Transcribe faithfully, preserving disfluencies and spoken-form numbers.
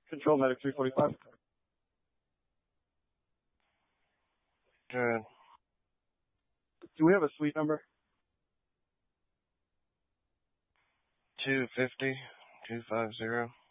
Control medic three forty-five. Good. Do we have a suite number? two fifty, two fifty.